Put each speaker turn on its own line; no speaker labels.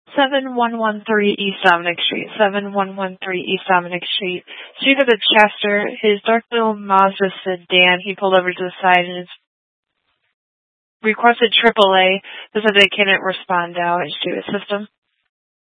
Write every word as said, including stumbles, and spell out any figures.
seven one one three East Dominic Street. seven one one three East Dominic Street. Street of the Chester. His dark blue Mazda sedan. He pulled over to the side and is requested triple A. They said they couldn't respond out to his system.